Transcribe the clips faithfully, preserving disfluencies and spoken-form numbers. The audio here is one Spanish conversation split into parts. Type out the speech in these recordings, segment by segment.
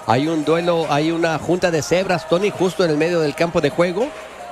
Hay un duelo, hay una junta de cebras, Tony, justo en el medio del campo de juego.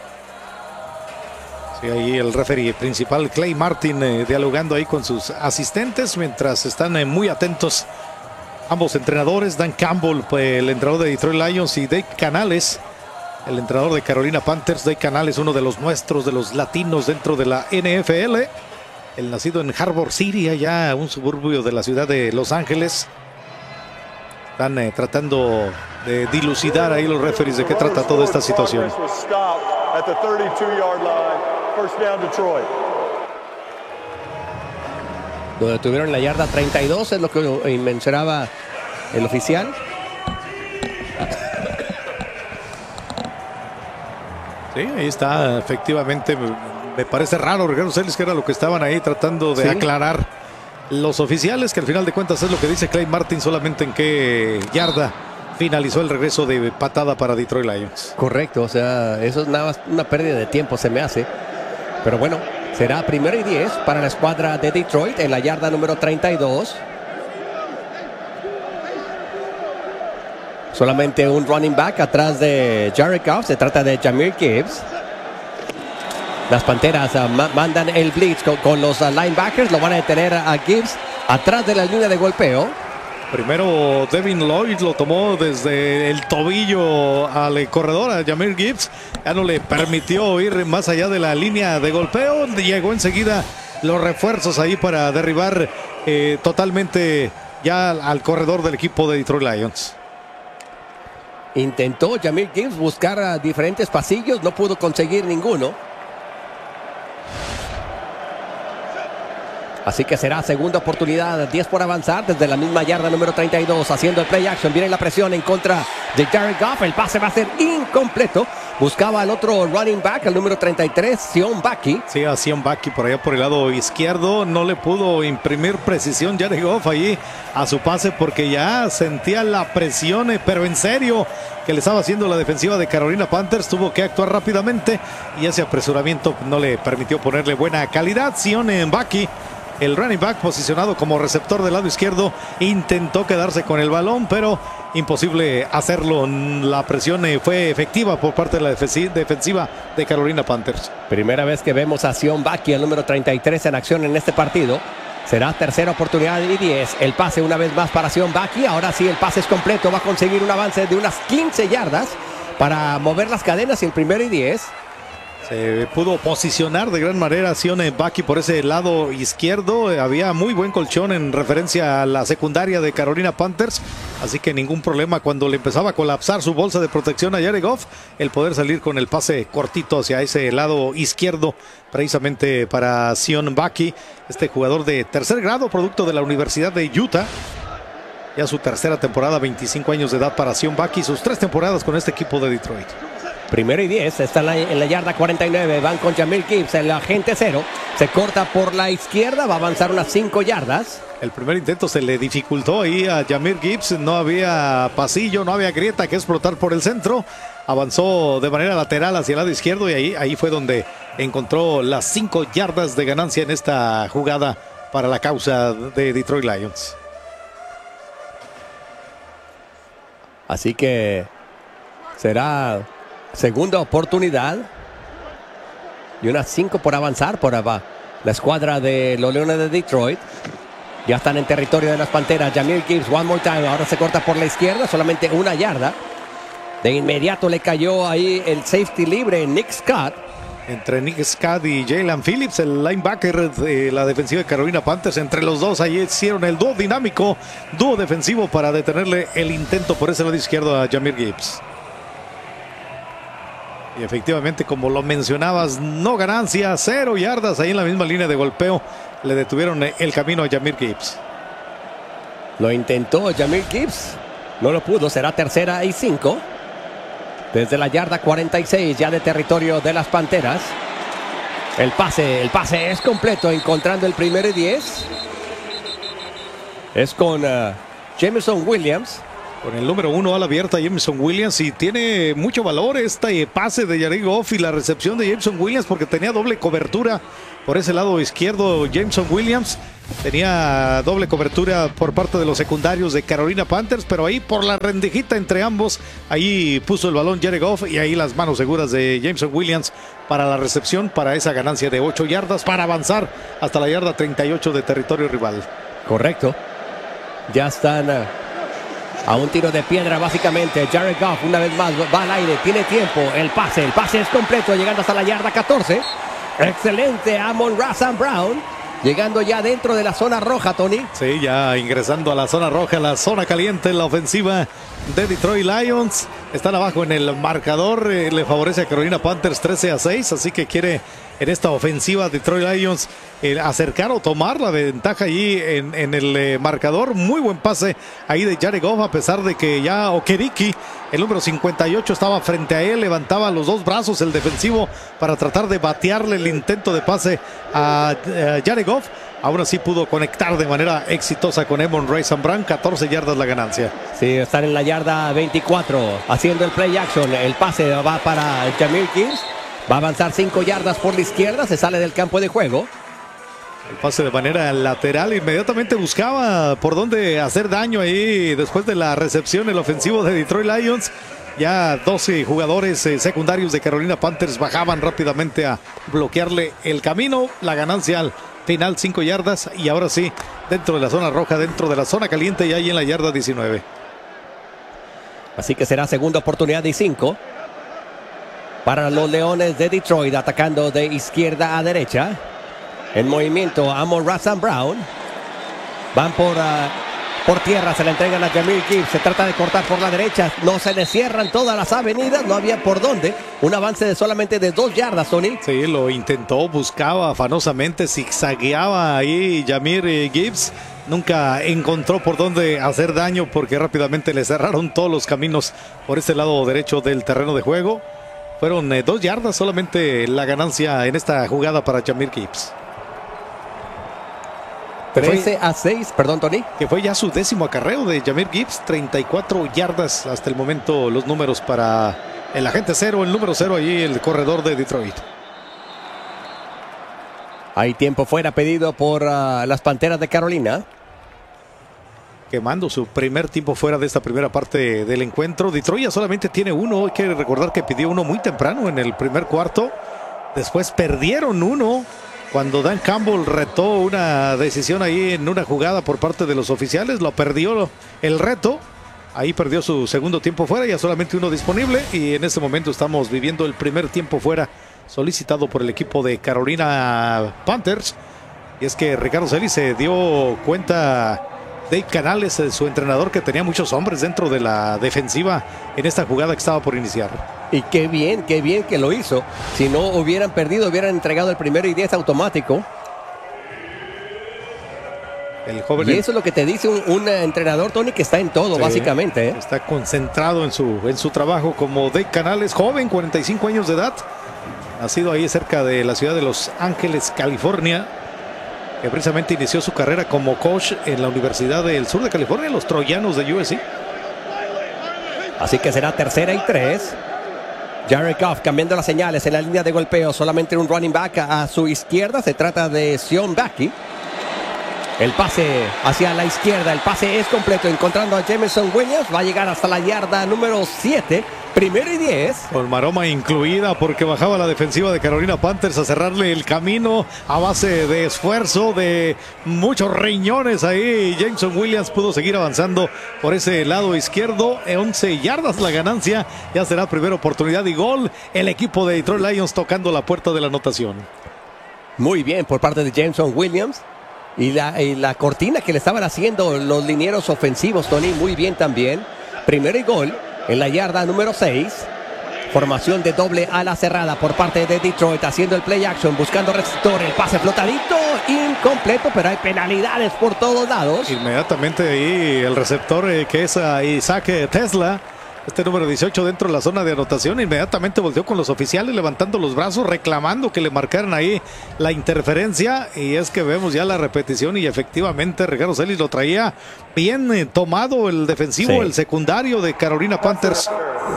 Sí, ahí el referee principal, Clay Martin, eh, dialogando ahí con sus asistentes, mientras están eh, muy atentos ambos entrenadores, Dan Campbell, pues, el entrenador de Detroit Lions, y Dave Canales, el entrenador de Carolina Panthers. Dave Canales, uno de los nuestros, de los latinos dentro de la N F L. El nacido en Harbor City, allá un suburbio de la ciudad de Los Ángeles. Están eh, tratando de dilucidar ahí los referees de qué trata toda esta situación. Lo detuvieron en la yarda treinta y dos, es lo que mencionaba el oficial. Sí, ahí está, efectivamente. Me parece raro, Ricardo Celis, que era lo que estaban ahí tratando de sí. aclarar los oficiales, que al final de cuentas es lo que dice Clay Martin, solamente en qué yarda finalizó el regreso de patada para Detroit Lions. Correcto, o sea, eso es nada más una pérdida de tiempo, se me hace. Pero bueno, será primero y diez para la escuadra de Detroit en la yarda número treinta y dos. Solamente un running back atrás de Jared Goff. Se trata de Jahmyr Gibbs. Las Panteras uh, ma mandan el blitz con, con los uh, linebackers. Lo van a detener a Gibbs atrás de la línea de golpeo. Primero Devin Lloyd lo tomó desde el tobillo al corredor, a Jahmyr Gibbs. Ya no le permitió ir más allá de la línea de golpeo. Llegó enseguida los refuerzos ahí para derribar eh, totalmente ya al corredor del equipo de Detroit Lions. Intentó Jahmyr Gibbs buscar uh, diferentes pasillos, no pudo conseguir ninguno. Así que será segunda oportunidad, diez por avanzar desde la misma yarda número treinta y dos, haciendo el play action. Viene la presión en contra de Jared Goff. El pase va a ser incompleto. Buscaba al otro running back, el número treinta y tres, Sion Bucky. Sí, a Sion Bucky por allá por el lado izquierdo. No le pudo imprimir precisión Jared Goff allí a su pase, porque ya sentía la presión, pero en serio, que le estaba haciendo la defensiva de Carolina Panthers. Tuvo que actuar rápidamente y ese apresuramiento no le permitió ponerle buena calidad. Sion Bucky, el running back posicionado como receptor del lado izquierdo, intentó quedarse con el balón, pero imposible hacerlo. La presión fue efectiva por parte de la defensiva de Carolina Panthers. Primera vez que vemos a Sion Bucky, el número treinta y tres, en acción en este partido. Será tercera oportunidad y diez. El pase una vez más para Sion Bucky. Ahora sí, el pase es completo. Va a conseguir un avance de unas quince yardas para mover las cadenas, y el primero y diez. Se pudo posicionar de gran manera Sion Bucky por ese lado izquierdo. Había muy buen colchón en referencia a la secundaria de Carolina Panthers, así que ningún problema cuando le empezaba a colapsar su bolsa de protección a Jared Goff, el poder salir con el pase cortito hacia ese lado izquierdo, precisamente para Sion Bucky, este jugador de tercer grado, producto de la Universidad de Utah. Ya su tercera temporada, veinticinco años de edad para Sion Bucky, sus tres temporadas con este equipo de Detroit. Primero y diez, está en la, en la yarda cuarenta y nueve, van con Jahmyr Gibbs, el agente cero, se corta por la izquierda, va a avanzar unas cinco yardas. El primer intento se le dificultó ahí a Jahmyr Gibbs, no había pasillo, no había grieta que explotar por el centro, avanzó de manera lateral hacia el lado izquierdo y ahí, ahí fue donde encontró las cinco yardas de ganancia en esta jugada para la causa de Detroit Lions. Así que será segunda oportunidad y unas cinco por avanzar por abajo. La escuadra de los Leones de Detroit ya están en territorio de las Panteras. Jahmyr Gibbs, one more time, ahora se corta por la izquierda, solamente una yarda. De inmediato le cayó ahí el safety libre, Nick Scott. Entre Nick Scott y Jalen Phillips, el linebacker de la defensiva de Carolina Panthers, entre los dos ahí hicieron el dúo dinámico, dúo defensivo para detenerle el intento por ese lado izquierdo a Jahmyr Gibbs. Y efectivamente, como lo mencionabas, no ganancia, cero yardas ahí en la misma línea de golpeo. Le detuvieron el camino a Jahmyr Gibbs. Lo intentó Jahmyr Gibbs, no lo pudo, será tercera y cinco. Desde la yarda cuarenta y seis, ya de territorio de las Panteras. El pase, el pase es completo, encontrando el primero y diez. Es con uh, Jameson Williams. Con el número uno a la abierta Jameson Williams, y tiene mucho valor este pase de Jared Goff y la recepción de Jameson Williams, porque tenía doble cobertura por ese lado izquierdo. Jameson Williams tenía doble cobertura por parte de los secundarios de Carolina Panthers, pero ahí por la rendijita entre ambos, ahí puso el balón Jared Goff, y ahí las manos seguras de Jameson Williams para la recepción, para esa ganancia de ocho yardas, para avanzar hasta la yarda treinta y ocho de territorio rival. Correcto. Ya están uh, a un tiro de piedra básicamente. Jared Goff una vez más va al aire, tiene tiempo, el pase, el pase es completo, llegando hasta la yarda catorce. Excelente Amon-Ra Saint Brown, llegando ya dentro de la zona roja, Tony. Sí, ya ingresando a la zona roja, la zona caliente en la ofensiva de Detroit Lions. Están abajo en el marcador, eh, le favorece a Carolina Panthers trece a seis, así que quiere en esta ofensiva Detroit Lions eh, acercar o tomar la ventaja allí en, en el eh, marcador. Muy buen pase ahí de Jared Goff, a pesar de que ya Okereke, el número cincuenta y ocho, estaba frente a él, levantaba los dos brazos el defensivo para tratar de batearle el intento de pase a, a Jared Goff. Aún así pudo conectar de manera exitosa con Amon-Ra Saint Brown, catorce yardas la ganancia. Sí, están en la yarda veinticuatro, haciendo el play action. El pase va para Jahmyr Gibbs, va a avanzar cinco yardas por la izquierda, se sale del campo de juego. El pase de manera lateral, inmediatamente buscaba por dónde hacer daño ahí después de la recepción el ofensivo de Detroit Lions. Ya doce jugadores eh, secundarios de Carolina Panthers bajaban rápidamente a bloquearle el camino. La ganancia al final, cinco yardas, y ahora sí, dentro de la zona roja, dentro de la zona caliente, y ahí en la yarda diecinueve. Así que será segunda oportunidad y cinco para los Leones de Detroit, atacando de izquierda a derecha. En movimiento Amon-Ra Saint Brown. Van por, uh, por tierra, se la entregan a Jahmyr Gibbs. Se trata de cortar por la derecha. No se le cierran todas las avenidas, no había por dónde. Un avance de solamente de dos yardas, Tony. Sí, lo intentó, buscaba afanosamente, zigzagueaba ahí Jahmyr Gibbs. Nunca encontró por dónde hacer daño, porque rápidamente le cerraron todos los caminos por este lado derecho del terreno de juego. Fueron eh, dos yardas solamente la ganancia en esta jugada para Jahmyr Gibbs. trece a seis, perdón, Tony. Que fue ya su décimo acarreo de Jahmyr Gibbs, treinta y cuatro yardas hasta el momento los números para el agente cero, el número cero allí, el corredor de Detroit. Hay tiempo fuera pedido por uh, las Panteras de Carolina. Quemando su primer tiempo fuera de esta primera parte del encuentro. Detroit ya solamente tiene uno, hay que recordar que pidió uno muy temprano en el primer cuarto. Después perdieron uno cuando Dan Campbell retó una decisión ahí en una jugada por parte de los oficiales. Lo perdió el reto. Ahí perdió su segundo tiempo fuera, ya solamente uno disponible. Y en este momento estamos viviendo el primer tiempo fuera solicitado por el equipo de Carolina Panthers. Y es que Ricardo Celis se dio cuenta, Dave Canales, su entrenador, que tenía muchos hombres dentro de la defensiva en esta jugada que estaba por iniciar. Y qué bien, qué bien que lo hizo. Si no hubieran perdido, hubieran entregado el primero y diez automático. El joven, y eso es lo que te dice un, un entrenador, Tony, que está en todo, sí, básicamente. ¿eh? Está concentrado en su, en su trabajo como Dave Canales, joven, cuarenta y cinco años de edad. Nacido ahí cerca de la ciudad de Los Ángeles, California. Que precisamente inició su carrera como coach en la Universidad del Sur de California, los Troyanos de U S C. Así que será tercera y tres. Jared Goff cambiando las señales en la línea de golpeo. Solamente un running back a, a su izquierda. Se trata de Sion Baki. El pase hacia la izquierda. El pase es completo. Encontrando a Jameson Williams. Va a llegar hasta la yarda número siete. Primero y diez. Con maroma incluida, porque bajaba la defensiva de Carolina Panthers a cerrarle el camino a base de esfuerzo, de muchos riñones ahí. Jameson Williams pudo seguir avanzando por ese lado izquierdo. once yardas la ganancia. Ya será primera oportunidad y gol. El equipo de Detroit Lions tocando la puerta de la anotación. Muy bien por parte de Jameson Williams. Y la, y la cortina que le estaban haciendo los linieros ofensivos, Tony, muy bien también. Primero y gol en la yarda número seis. Formación de doble ala cerrada por parte de Detroit, haciendo el play action, buscando receptor. El pase flotadito, incompleto, pero hay penalidades por todos lados. Inmediatamente ahí el receptor, eh, que es uh, Isaac Tesla, Este número dieciocho dentro de la zona de anotación, inmediatamente volteó con los oficiales levantando los brazos, reclamando que le marcaran ahí la interferencia, y es que vemos ya la repetición y efectivamente Ricardo Celis lo traía bien eh, tomado el defensivo, sí. El secundario de Carolina Panthers.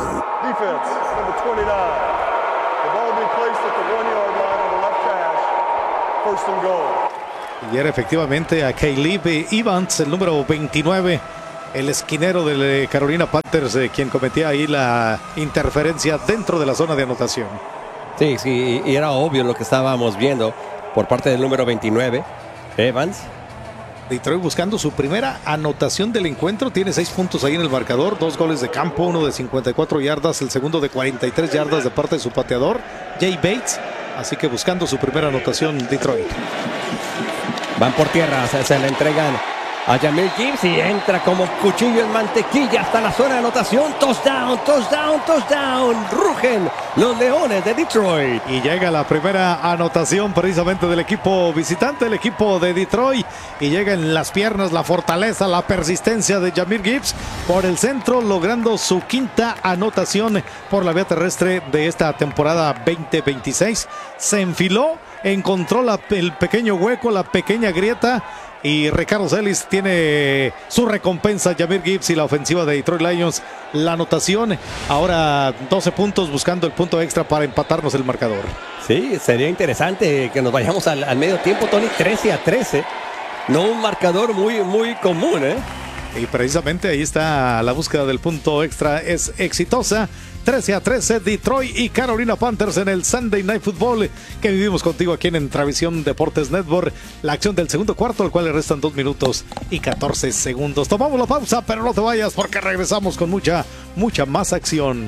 Y era efectivamente a Caleb Evans, el número veintinueve, el esquinero de Carolina Panthers, eh, quien cometía ahí la interferencia dentro de la zona de anotación. Sí, sí, y era obvio lo que estábamos viendo por parte del número veintinueve, Evans. Detroit buscando su primera anotación del encuentro, tiene seis puntos ahí en el marcador, dos goles de campo, uno de cincuenta y cuatro yardas, el segundo de cuarenta y tres yardas de parte de su pateador, Jay Bates, así que buscando su primera anotación Detroit. Van por tierra, se, se le entregan a Jahmyr Gibbs y entra como cuchillo en mantequilla hasta la zona de anotación. Touchdown, touchdown, touchdown. Rugen los Leones de Detroit. Y llega la primera anotación precisamente del equipo visitante, el equipo de Detroit. Y llega en las piernas la fortaleza, la persistencia de Jahmyr Gibbs por el centro, logrando su quinta anotación por la vía terrestre de esta temporada veinte veintiséis. Se enfiló, encontró la, el pequeño hueco, la pequeña grieta. Y Ricardo Celis tiene su recompensa, Jahmyr Gibbs y la ofensiva de Detroit Lions. La anotación, ahora doce puntos buscando el punto extra para empatarnos el marcador. Sí, sería interesante que nos vayamos al, al medio tiempo, Tony, trece a trece. No un marcador muy, muy común, ¿eh? Y precisamente ahí está la búsqueda del punto extra, es exitosa. trece a trece, Detroit y Carolina Panthers en el Sunday Night Football que vivimos contigo aquí en Entravisión Deportes Network. La acción del segundo cuarto, al cual le restan dos minutos y catorce segundos. Tomamos la pausa, pero no te vayas porque regresamos con mucha, mucha más acción.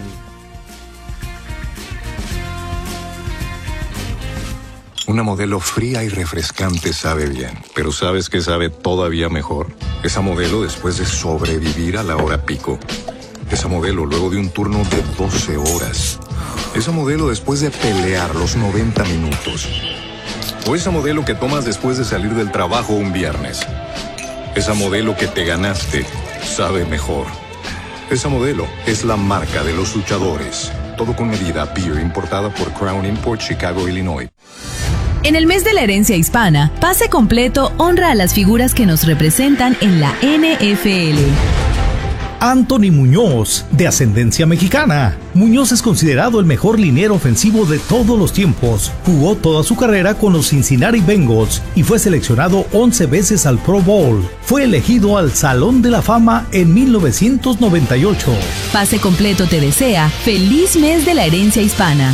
Una Modelo fría y refrescante sabe bien, pero ¿sabes qué sabe todavía mejor? Esa Modelo después de sobrevivir a la hora pico. Esa Modelo luego de un turno de doce horas. Esa Modelo después de pelear los noventa minutos. O esa Modelo que tomas después de salir del trabajo un viernes. Esa Modelo que te ganaste sabe mejor. Esa Modelo es la marca de los luchadores. Todo con medida, beer importada por Crown Import, Chicago, Illinois. En el mes de la herencia hispana, Pase Completo honra a las figuras que nos representan en la N F L. Anthony Muñoz, de ascendencia mexicana. Muñoz es considerado el mejor liniero ofensivo de todos los tiempos. Jugó toda su carrera con los Cincinnati Bengals y fue seleccionado once veces al Pro Bowl. Fue elegido al Salón de la Fama en mil novecientos noventa y ocho. Pase Completo te desea feliz mes de la herencia hispana.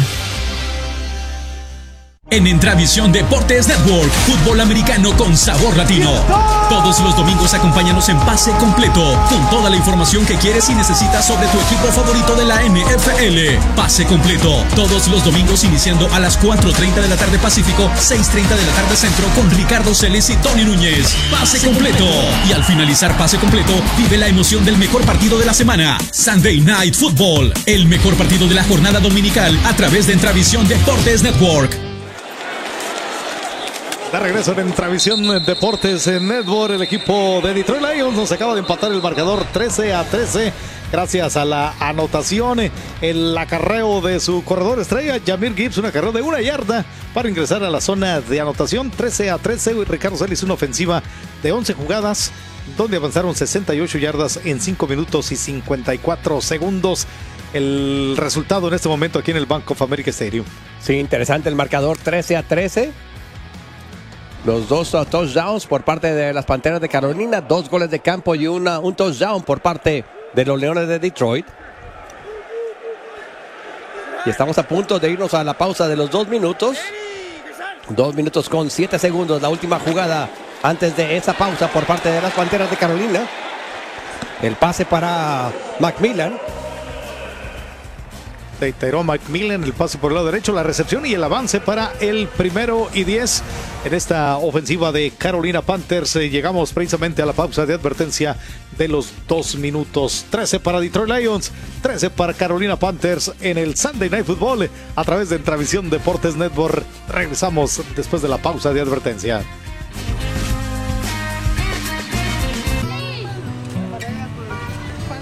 En Entravisión Deportes Network, fútbol americano con sabor latino. Todos los domingos acompáñanos en Pase Completo, con toda la información que quieres y necesitas sobre tu equipo favorito de la N F L. Pase Completo, todos los domingos iniciando a las cuatro treinta de la tarde Pacífico, seis treinta de la tarde Centro, con Ricardo Celis y Tony Núñez. Pase Completo. Y al finalizar Pase Completo, vive la emoción del mejor partido de la semana. Sunday Night Football, el mejor partido de la jornada dominical a través de Entravisión Deportes Network. De regreso en Entravisión Deportes Network, el equipo de Detroit Lions nos acaba de empatar el marcador trece a trece gracias a la anotación, el acarreo de su corredor estrella, Jahmyr Gibbs, un acarreo de una yarda para ingresar a la zona de anotación. Trece a trece, Ricardo Celis, una ofensiva de once jugadas, donde avanzaron sesenta y ocho yardas en cinco minutos y cincuenta y cuatro segundos. El resultado en este momento aquí en el Bank of America Stadium. Sí, interesante el marcador, trece a trece. Los dos uh, touchdowns por parte de las Panteras de Carolina, dos goles de campo y una, un touchdown por parte de los Leones de Detroit. Y estamos a punto de irnos a la pausa de los dos minutos. Dos minutos con siete segundos, la última jugada antes de esa pausa por parte de las Panteras de Carolina. El pase para McMillan. De Tyrone McMillan, el pase por el lado derecho, la recepción y el avance para el primero y diez en esta ofensiva de Carolina Panthers. Eh, llegamos precisamente a la pausa de advertencia de los dos minutos. trece para Detroit Lions, trece para Carolina Panthers en el Sunday Night Football a través de Entravisión Deportes Network. Regresamos después de la pausa de advertencia. Para allá.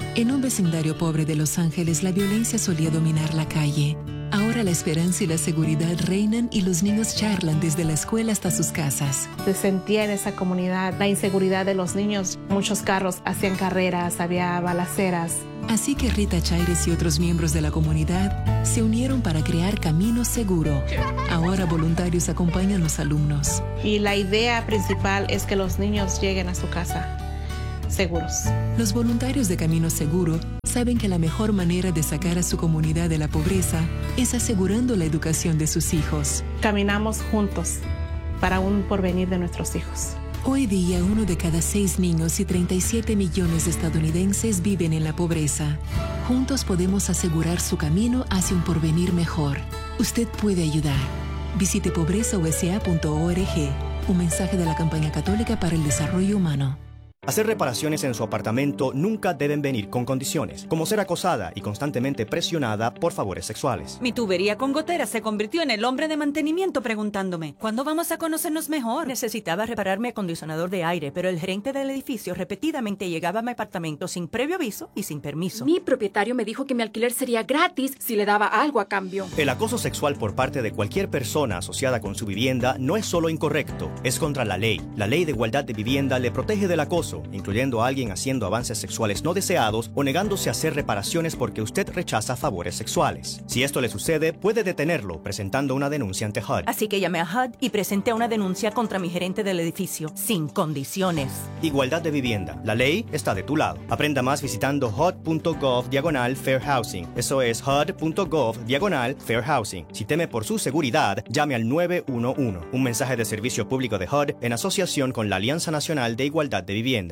En un vecindario pobre de Los Ángeles, la violencia solía dominar la calle. Ahora la esperanza y la seguridad reinan y los niños charlan desde la escuela hasta sus casas. Se sentía en esa comunidad la inseguridad de los niños. Muchos carros hacían carreras, había balaceras. Así que Rita Chaires y otros miembros de la comunidad se unieron para crear Camino Seguro. Ahora voluntarios acompañan a los alumnos. Y la idea principal es que los niños lleguen a su casa seguros. Los voluntarios de Camino Seguro saben que la mejor manera de sacar a su comunidad de la pobreza es asegurando la educación de sus hijos. Caminamos juntos para un porvenir de nuestros hijos. Hoy día, uno de cada seis niños y treinta y siete millones de estadounidenses viven en la pobreza. Juntos podemos asegurar su camino hacia un porvenir mejor. Usted puede ayudar. Visite pobreza u s a punto org. Un mensaje de la Campaña Católica para el Desarrollo Humano. Hacer reparaciones en su apartamento nunca deben venir con condiciones, como ser acosada y constantemente presionada por favores sexuales. Mi tubería con goteras se convirtió en el hombre de mantenimiento preguntándome, ¿cuándo vamos a conocernos mejor? Necesitaba reparar mi acondicionador de aire, pero el gerente del edificio repetidamente llegaba a mi apartamento sin previo aviso y sin permiso. Mi propietario me dijo que mi alquiler sería gratis si le daba algo a cambio. El acoso sexual por parte de cualquier persona asociada con su vivienda no es solo incorrecto, es contra la ley. La Ley de Igualdad de Vivienda le protege del acoso, incluyendo a alguien haciendo avances sexuales no deseados o negándose a hacer reparaciones porque usted rechaza favores sexuales. Si esto le sucede, puede detenerlo presentando una denuncia ante H U D. Así que llamé a H U D y presenté una denuncia contra mi gerente del edificio, sin condiciones. Igualdad de vivienda. La ley está de tu lado. Aprenda más visitando H U D punto gov diagonal Fair Housing. Eso es H U D punto gov diagonal Fair Housing. Si teme por su seguridad, llame al nueve uno uno. Un mensaje de servicio público de H U D en asociación con la Alianza Nacional de Igualdad de Vivienda.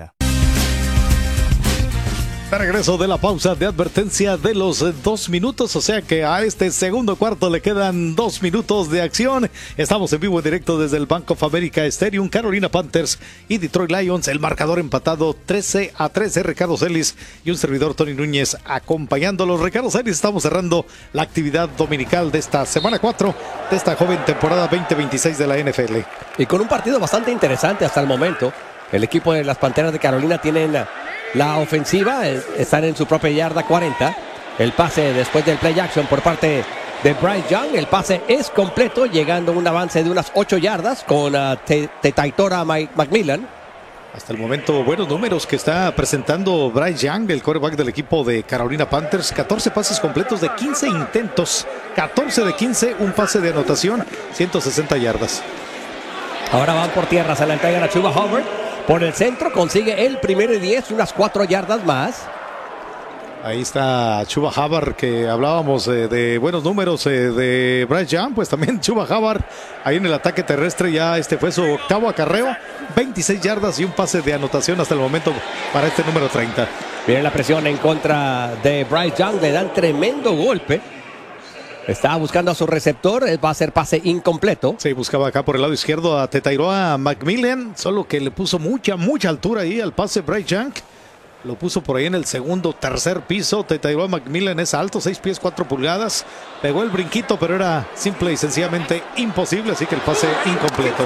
De regreso de la pausa de advertencia de los dos minutos, o sea que a este segundo cuarto le quedan dos minutos de acción. Estamos en vivo en directo desde el Bank of America Stadium, Carolina Panthers y Detroit Lions. El marcador empatado trece a trece. Ricardo Celis y un servidor, Tony Núñez, acompañándolos. Ricardo Celis, estamos cerrando la actividad dominical de esta semana cuatro de esta joven temporada veinte veintiséis de la N F L. Y con un partido bastante interesante hasta el momento. El equipo de las Panteras de Carolina tienen la ofensiva, están en su propia yarda cuarenta. El pase después del play action por parte de Bryce Young. El pase es completo, llegando a un avance de unas ocho yardas con uh, Tetaitora McMillan. Hasta el momento, buenos números que está presentando Bryce Young, el quarterback del equipo de Carolina Panthers. catorce pases completos de quince intentos. catorce de quince, un pase de anotación, ciento sesenta yardas. Ahora van por tierra, se la entregan a Chuba Hubbard. Por el centro consigue el primero y diez, unas cuatro yardas más. Ahí está Chuba Hubbard, que hablábamos eh, de buenos números eh, de Bryce Young. Pues también Chuba Hubbard ahí en el ataque terrestre, ya este fue su octavo acarreo, veintiséis yardas y un pase de anotación hasta el momento para este número treinta. Viene la presión en contra de Bryce Young, le dan tremendo golpe. Estaba buscando a su receptor, va a ser pase incompleto. Sí, buscaba acá por el lado izquierdo a Tetairoa McMillan, solo que le puso mucha, mucha altura ahí al pase Bryce Young. Lo puso por ahí en el segundo, tercer piso. Tetairoa McMillan es alto, seis pies, cuatro pulgadas. Pegó el brinquito, pero era simple y sencillamente imposible, así que el pase incompleto.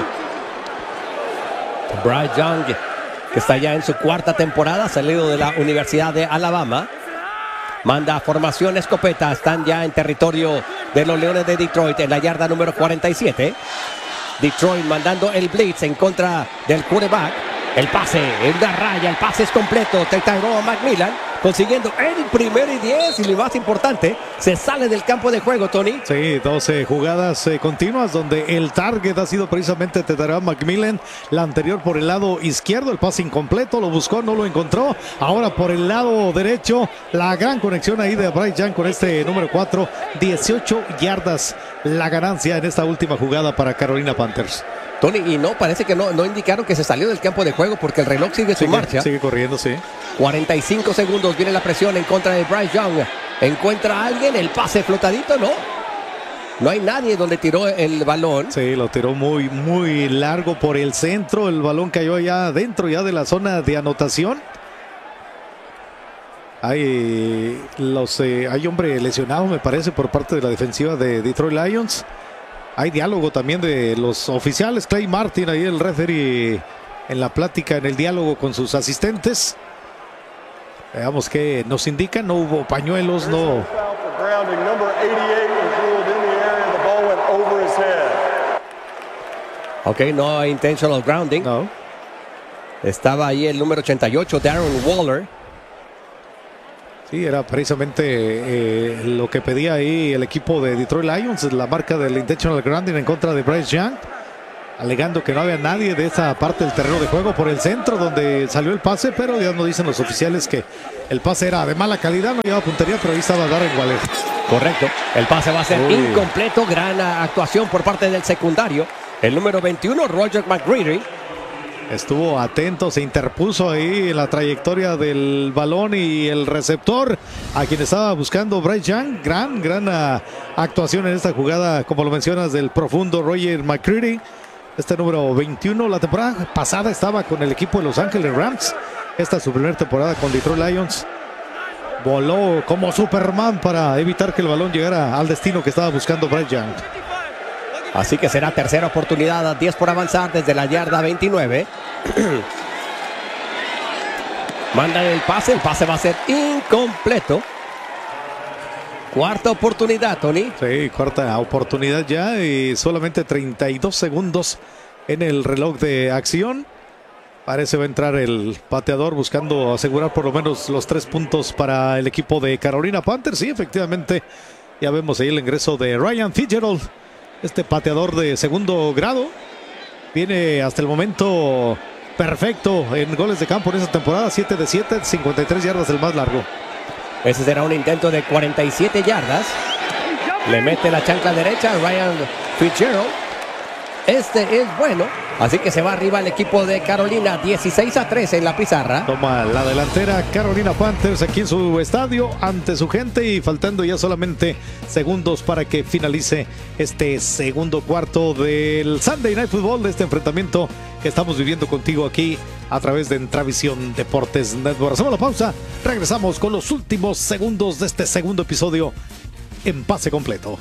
Bryce Young, que está ya en su cuarta temporada, salido de la Universidad de Alabama. Manda formación escopeta, están ya en territorio de los Leones de Detroit en la yarda número cuarenta y siete. Detroit mandando el blitz en contra del quarterback. El pase en la raya, el pase es completo. Tetairoa McMillan consiguiendo el primero y diez, y lo más importante, se sale del campo de juego, Tony. Sí, doce jugadas eh, continuas donde el target ha sido precisamente Tetairoa McMillan. La anterior por el lado izquierdo, el pase incompleto, lo buscó, no lo encontró. Ahora por el lado derecho, la gran conexión ahí de Bryce Young con este número cuatro, dieciocho yardas la ganancia en esta última jugada para Carolina Panthers. Tony, y no, parece que no, no indicaron que se salió del campo de juego porque el reloj sigue su sigue, marcha. Sigue corriendo, sí. cuarenta y cinco segundos, viene la presión en contra de Bryce Young. Encuentra a alguien, el pase flotadito, no. No hay nadie donde tiró el balón. Sí, lo tiró muy, muy largo por el centro. El balón cayó allá dentro ya de la zona de anotación. Hay, los, eh, hay hombre lesionado, me parece, por parte de la defensiva de Detroit Lions. Hay diálogo también de los oficiales. Clay Martin, ahí el referee en la plática, en el diálogo con sus asistentes. Veamos qué nos indica. No hubo pañuelos, no. Ok, no intentional grounding. No. Estaba ahí el número ochenta y ocho, Darren Waller. Sí, era precisamente eh, lo que pedía ahí el equipo de Detroit Lions, la marca del intentional grounding en contra de Bryce Young, alegando que no había nadie de esa parte del terreno de juego por el centro donde salió el pase, pero ya nos dicen los oficiales que el pase era de mala calidad, no llevaba puntería, pero ahí estaba Darren Waller. Correcto, el pase va a ser Uy. incompleto, gran actuación por parte del secundario. El número veintiuno, Roger McGreedy. Estuvo atento, se interpuso ahí en la trayectoria del balón y el receptor a quien estaba buscando Bryce Young. Gran, gran uh, actuación en esta jugada, como lo mencionas, del profundo Roger McCready. Este número veintiuno, la temporada pasada estaba con el equipo de Los Ángeles Rams. Esta es su primera temporada con Detroit Lions. Voló como Superman para evitar que el balón llegara al destino que estaba buscando Bryce Young. Así que será tercera oportunidad, diez por avanzar desde la yarda veintinueve. Mandan el pase, el pase va a ser incompleto. Cuarta oportunidad, Tony. Sí, cuarta oportunidad ya y solamente treinta y dos segundos en el reloj de acción. Parece va a entrar el pateador buscando asegurar por lo menos los tres puntos para el equipo de Carolina Panthers. Sí, efectivamente, ya vemos ahí el ingreso de Ryan Fitzgerald. Este pateador de segundo grado viene hasta el momento perfecto en goles de campo en esta temporada. siete de siete, cincuenta y tres yardas el más largo. Ese será un intento de cuarenta y siete yardas. Le mete la chancla derecha a Ryan Fitzgerald. Este es bueno. Así que se va arriba el equipo de Carolina, dieciséis a trece en la pizarra. Toma la delantera Carolina Panthers aquí en su estadio ante su gente y faltando ya solamente segundos para que finalice este segundo cuarto del Sunday Night Football, de este enfrentamiento que estamos viviendo contigo aquí a través de Entravisión Deportes Network. Hacemos la pausa, regresamos con los últimos segundos de este segundo episodio en Pase Completo.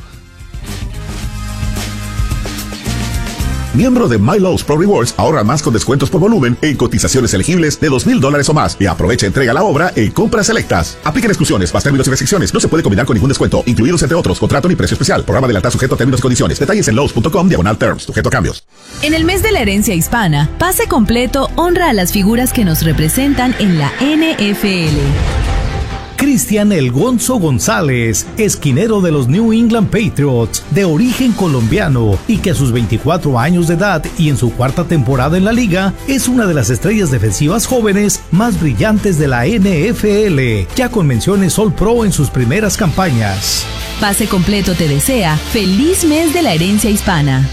Miembro de MyLowe's Pro Rewards, ahorra más con descuentos por volumen en cotizaciones elegibles de dos mil dólares o más y aprovecha entrega a la obra en compras selectas. Apliquen exclusiones, más términos y restricciones. No se puede combinar con ningún descuento, incluidos entre otros contrato ni precio especial. Programa de lealtad sujeto a términos y condiciones. Detalles en lowes punto com diagonal terms, sujeto a cambios. En el mes de la herencia hispana, Pase Completo honra a las figuras que nos representan en la N F L. Cristian El Gonzo González, esquinero de los New England Patriots, de origen colombiano y que a sus veinticuatro años de edad y en su cuarta temporada en la liga, es una de las estrellas defensivas jóvenes más brillantes de la N F L, ya con menciones All Pro en sus primeras campañas. Pase Completo te desea feliz mes de la herencia hispana.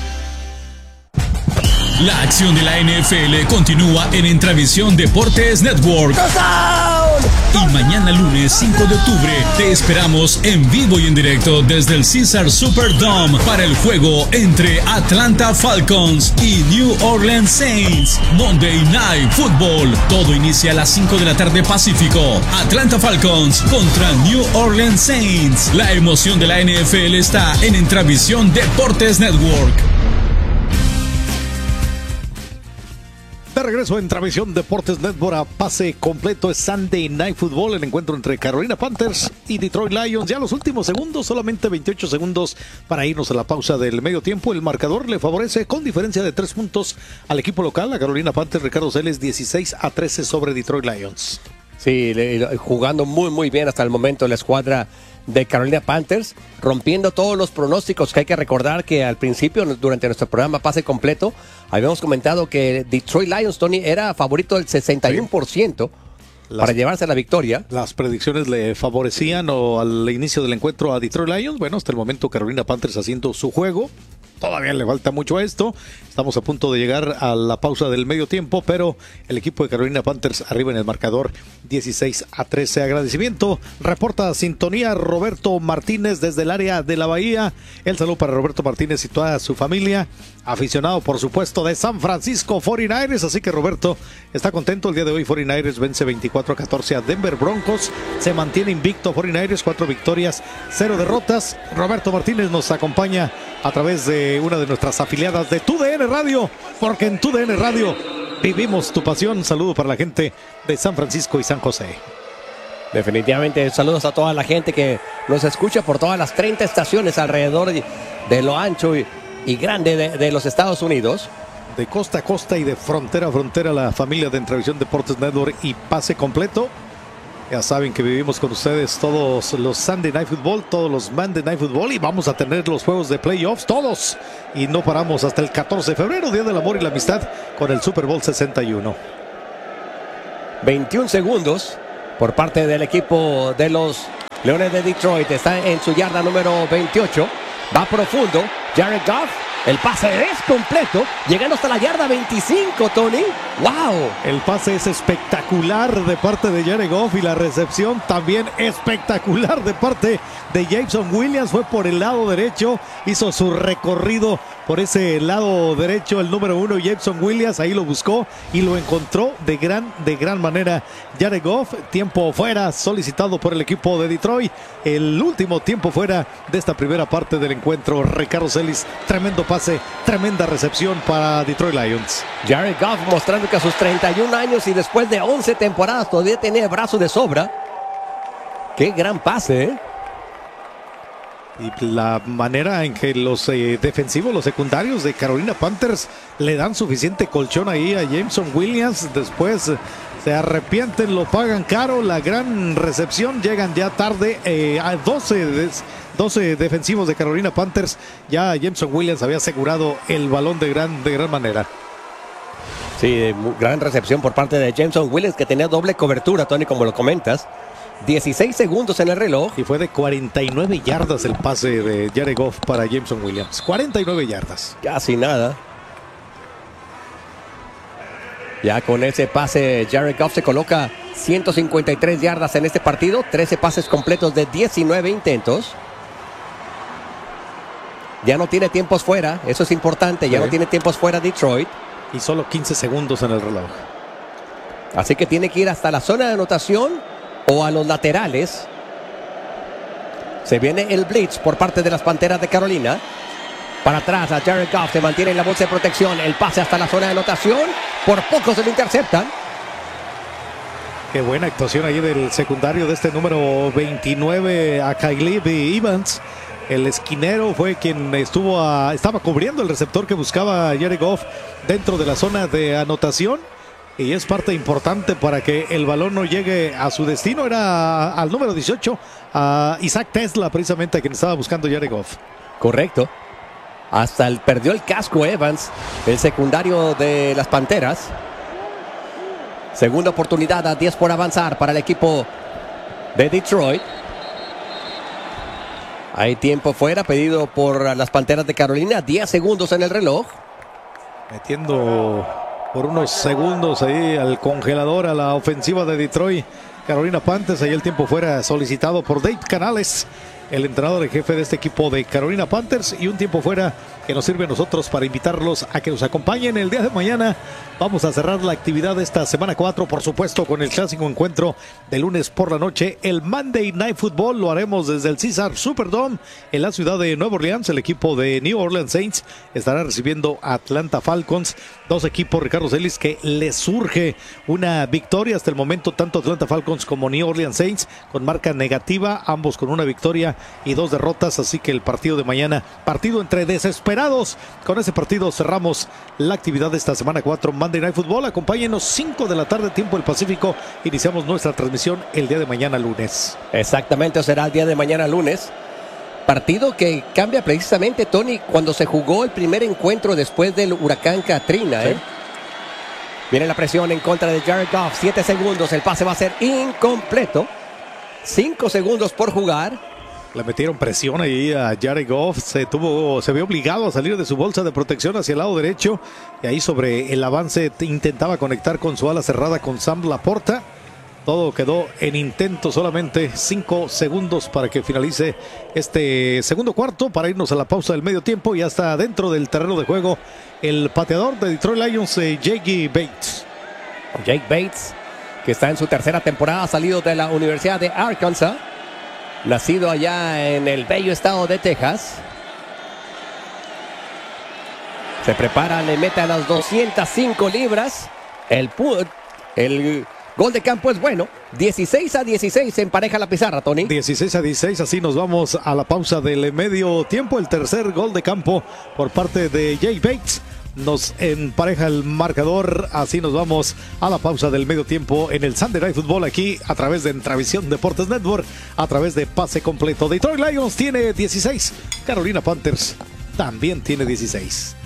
La acción de la N F L continúa en Entravisión Deportes Network. Y mañana lunes cinco de octubre te esperamos en vivo y en directo desde el Caesars Superdome para el juego entre Atlanta Falcons y New Orleans Saints. Monday Night Football. Todo inicia a las cinco de la tarde Pacífico. Atlanta Falcons contra New Orleans Saints. La emoción de la N F L está en Entravisión Deportes Network. De regreso en Entravisión Deportes Network a Pase Completo, es Sunday Night Football, el encuentro entre Carolina Panthers y Detroit Lions. Ya los últimos segundos, solamente veintiocho segundos para irnos a la pausa del medio tiempo. El marcador le favorece con diferencia de tres puntos al equipo local, a Carolina Panthers. Ricardo Celes, dieciséis a trece sobre Detroit Lions. Sí, le, jugando muy muy bien hasta el momento la escuadra de Carolina Panthers, rompiendo todos los pronósticos, que hay que recordar que al principio, durante nuestro programa Pase Completo, habíamos comentado que Detroit Lions, Tony, era favorito del sesenta y uno por ciento las, para llevarse la victoria. Las predicciones le favorecían o al inicio del encuentro a Detroit Lions. Bueno, hasta el momento Carolina Panthers haciendo su juego. Todavía le falta mucho a esto. Estamos a punto de llegar a la pausa del medio tiempo, pero el equipo de Carolina Panthers arriba en el marcador dieciséis a trece. Agradecimiento. Reporta sintonía Roberto Martínez desde el área de la Bahía. El saludo para Roberto Martínez y toda su familia. Aficionado, por supuesto, de San Francisco cuarenta y nueve ers. Así que Roberto está contento. El día de hoy cuarenta y nueve ers vence veinticuatro a catorce a Denver Broncos. Se mantiene invicto cuarenta y nueve ers, cuatro victorias, cero derrotas. Roberto Martínez nos acompaña a través de una de nuestras afiliadas de T U D N Radio, porque en T U D N Radio vivimos tu pasión. Saludo para la gente de San Francisco y San José. Definitivamente, saludos a toda la gente que nos escucha por todas las treinta estaciones alrededor de, de lo ancho y, y grande de, de los Estados Unidos. De costa a costa y de frontera a frontera, la familia de Entrevisión Deportes Network y Pase Completo. Ya saben que vivimos con ustedes todos los Sunday Night Football, todos los Monday Night Football, y vamos a tener los juegos de playoffs, todos. Y no paramos hasta el catorce de febrero, Día del Amor y la Amistad, con el Super Bowl sesenta y uno. veintiún segundos por parte del equipo de los Leones de Detroit. Está en su yarda número veintiocho. Va profundo. Jared Goff. El pase es completo, llegando hasta la yarda veinticinco, Tony. ¡Wow! El pase es espectacular de parte de Jared Goff y la recepción también espectacular de parte de Jameson Williams. Fue por el lado derecho, hizo su recorrido por ese lado derecho el número uno, Jameson Williams. Ahí lo buscó y lo encontró de gran, de gran manera Jared Goff. Tiempo fuera solicitado por el equipo de Detroit. El último tiempo fuera de esta primera parte del encuentro. Ricardo Celis, tremendo pase, tremenda recepción para Detroit Lions. Jared Goff mostrando que a sus treinta y un años y después de once temporadas todavía tenía brazo de sobra. Qué gran pase, ¿eh? Y la manera en que los eh, defensivos, los secundarios de Carolina Panthers le dan suficiente colchón ahí a Jameson Williams. Después eh, se arrepienten, lo pagan caro. La gran recepción, llegan ya tarde eh, a doce, de, doce defensivos de Carolina Panthers. Ya Jameson Williams había asegurado el balón de gran, de gran manera. Sí, gran recepción por parte de Jameson Williams, que tenía doble cobertura, Tony, como lo comentas. dieciséis segundos en el reloj. Y fue de cuarenta y nueve yardas el pase de Jared Goff para Jameson Williams. cuarenta y nueve yardas. Casi nada. Ya con ese pase, Jared Goff se coloca ciento cincuenta y tres yardas en este partido. trece pases completos de diecinueve intentos. Ya no tiene tiempos fuera. Eso es importante. Ya sí. no tiene tiempos fuera Detroit. Y solo quince segundos en el reloj. Así que tiene que ir hasta la zona de anotación o a los laterales. Se viene el blitz por parte de las Panteras de Carolina. Para atrás a Jared Goff, se mantiene en la bolsa de protección. El pase hasta la zona de anotación. Por poco se lo interceptan. Qué buena actuación ahí del secundario de este número veintinueve, a Caleb Evans. El esquinero fue quien estuvo a, estaba cubriendo el receptor que buscaba Jared Goff dentro de la zona de anotación. Y es parte importante para que el balón no llegue a su destino. Era al número dieciocho, a Isaac Tesla, precisamente, a quien estaba buscando Jared Goff. Correcto. Hasta el, perdió el casco Evans, el secundario de las Panteras. Segunda oportunidad, a diez por avanzar para el equipo de Detroit. Hay tiempo fuera pedido por las Panteras de Carolina. diez segundos en el reloj. Metiendo por unos segundos ahí al congelador a la ofensiva de Detroit. Carolina Panthers, ahí el tiempo fuera solicitado por Dave Canales, el entrenador en jefe de este equipo de Carolina Panthers, y un tiempo fuera que nos sirve a nosotros para invitarlos a que nos acompañen el día de mañana. Vamos a cerrar la actividad de esta semana cuatro, por supuesto, con el clásico encuentro de lunes por la noche, el Monday Night Football. Lo haremos desde el Caesars Superdome en la ciudad de Nueva Orleans. El equipo de New Orleans Saints estará recibiendo a Atlanta Falcons. Dos equipos, Ricardo Celis, que les surge una victoria hasta el momento, tanto Atlanta Falcons como New Orleans Saints, con marca negativa, ambos con una victoria y dos derrotas. Así que el partido de mañana, partido entre desesperados. Con ese partido cerramos la actividad de esta semana cuatro, Monday Night Football. Acompáñenos, cinco de la tarde, tiempo del Pacífico. Iniciamos nuestra transmisión el día de mañana lunes. Exactamente, será el día de mañana lunes. Partido que cambia precisamente, Tony, cuando se jugó el primer encuentro después del huracán Katrina. ¿eh? Sí. Viene la presión en contra de Jared Goff. Siete segundos, el pase va a ser incompleto. Cinco segundos por jugar. Le metieron presión ahí a Jared Goff, se tuvo, se vio obligado a salir de su bolsa de protección hacia el lado derecho, y ahí sobre el avance intentaba conectar con su ala cerrada con Sam Laporta. Todo quedó en intento, solamente cinco segundos para que finalice este segundo cuarto, para irnos a la pausa del medio tiempo. Y hasta dentro del terreno de juego el pateador de Detroit Lions, eh, Jake Bates. Jake Bates, que está en su tercera temporada, salido de la Universidad de Arkansas. Nacido allá en el bello estado de Texas. Se prepara, le mete a las doscientas cinco libras. El, el Gol de campo es bueno. dieciséis a dieciséis se empareja la pizarra, Tony. dieciséis a dieciséis, así nos vamos a la pausa del medio tiempo. El tercer gol de campo por parte de Jay Bates nos empareja el marcador. Así nos vamos a la pausa del medio tiempo en el Sunday Night Football, aquí a través de Entravisión Deportes Network, a través de Pase Completo. Detroit Lions tiene dieciséis, Carolina Panthers también tiene dieciséis.